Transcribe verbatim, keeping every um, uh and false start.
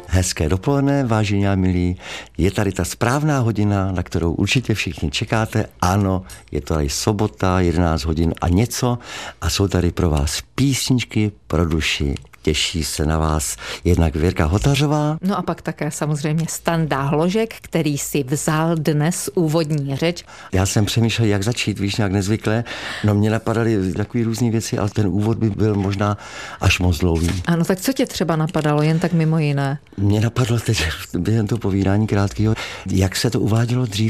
Hezké dopoledne, vážení a milí. Je tady ta správná hodina, na kterou určitě všichni čekáte. Ano, je to tady sobota, jedenáct hodin a něco a jsou tady pro vás písničky pro duši. Těší se na vás jednak Věrka Hotařová. No a pak také samozřejmě Standa Hložek, který si vzal dnes úvodní řeč. Já jsem přemýšlel, jak začít, víš, nějak nezvykle. No mě napadaly takové různé věci, ale ten úvod by byl možná až moc dlouhý. Ano, tak co tě třeba napadalo, jen tak mimo jiné? Mě napadlo teď během toho povídání krátkého, jak se to uvádělo dřív.